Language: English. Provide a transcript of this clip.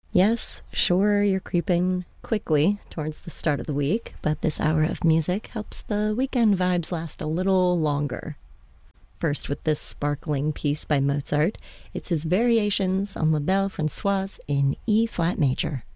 Yes, sure, you're creeping quickly towards the start of the week, but this hour of music helps the weekend vibes last a little longer. First, with this sparkling piece by Mozart, it's his variations on La Belle Françoise in E flat major.